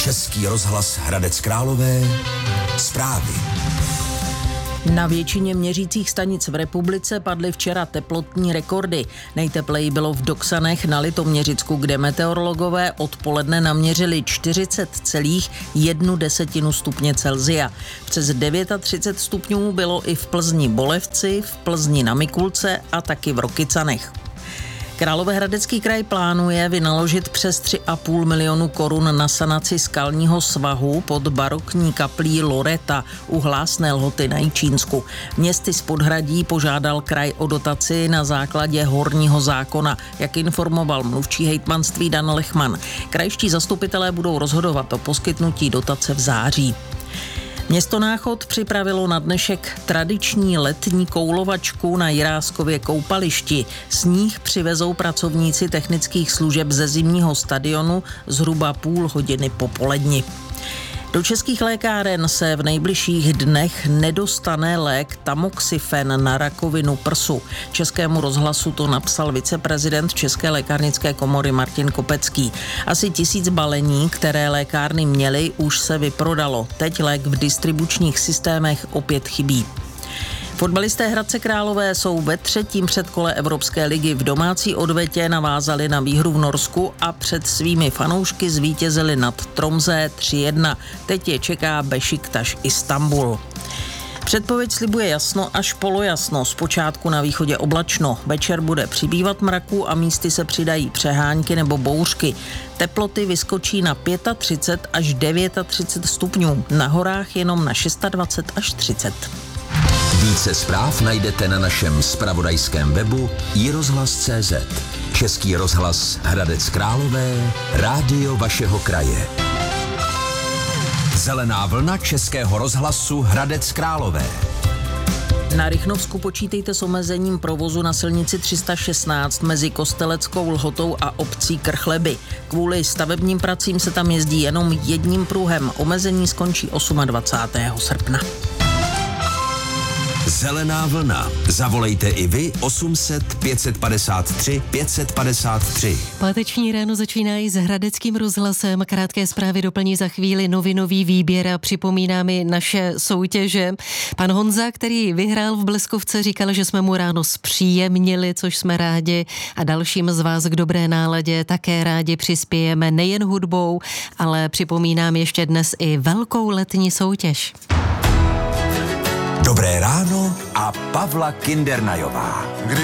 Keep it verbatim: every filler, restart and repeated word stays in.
Český rozhlas Hradec Králové. Zprávy. Na většině měřících stanic v republice padly včera teplotní rekordy. Nejtepleji bylo v Doksanech na Litoměřicku, kde meteorologové odpoledne naměřili čtyřicet celá jedna desetina stupně Celsia. Přes třicet devět stupňů bylo i v Plzni Bolevci, v Plzni na Mikulce a taky v Rokycanech. Královéhradecký kraj plánuje vynaložit přes tři a půl milionu korun na sanaci skalního svahu pod barokní kaplí Loreta u Hlásné Lhoty na Jičínsku. Městy z Podhradí požádal kraj o dotaci na základě horního zákona, jak informoval mluvčí hejtmanství Dan Lechman. Krajští zastupitelé budou rozhodovat o poskytnutí dotace v září. Město Náchod připravilo na dnešek tradiční letní koulovačku na Jiráskově koupališti. Sníh přivezou pracovníci technických služeb ze zimního stadionu zhruba půl hodiny po poledni. Do českých lékáren se v nejbližších dnech nedostane lék tamoxifen na rakovinu prsu. Českému rozhlasu to napsal viceprezident České lékárnické komory Martin Kopecký. Asi tisíc balení, které lékárny měly, už se vyprodalo. Teď lék v distribučních systémech opět chybí. Fotbalisté Hradce Králové jsou ve třetím předkole Evropské ligy. V domácí odvetě navázali na výhru v Norsku a před svými fanoušky zvítězili nad Tromsø tři jedna. Teď je čeká Bešiktaš Istanbul. Předpověď slibuje jasno až polojasno, zpočátku na východě oblačno. Večer bude přibývat mraků a místy se přidají přehánky nebo bouřky. Teploty vyskočí na třicet pět až třicet devět stupňů, na horách jenom na dvacet šest až třicet. Více zpráv najdete na našem zpravodajském webu i rozhlas tečka cé zet. Český rozhlas Hradec Králové, rádio vašeho kraje. Zelená vlna Českého rozhlasu Hradec Králové. Na Rychnovsku počítejte s omezením provozu na silnici tři sta šestnáct mezi Kosteleckou Lhotou a obcí Krchleby. Kvůli stavebním pracím se tam jezdí jenom jedním pruhem. Omezení skončí dvacátého osmého srpna. Zelená vlna. Zavolejte i vy osm set pět padesát tři pět padesát tři. Páteční ráno začínají s Hradeckým rozhlasem. Krátké zprávy doplní za chvíli novinový výběr a připomíná mi naše soutěže. Pan Honza, který vyhrál v Bleskovce, říkal, že jsme mu ráno zpříjemnili, což jsme rádi, a dalším z vás k dobré náladě také rádi přispějeme nejen hudbou, ale připomínám ještě dnes i velkou letní soutěž. Dobré ráno a Pavla Kindernajová.